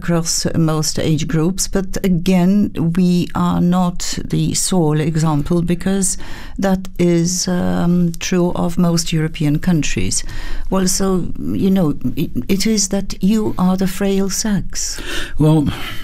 across most age groups, but again, we are not the sole example, because that is true of most European countries. Well, so, it is that you are the frail sex. Well,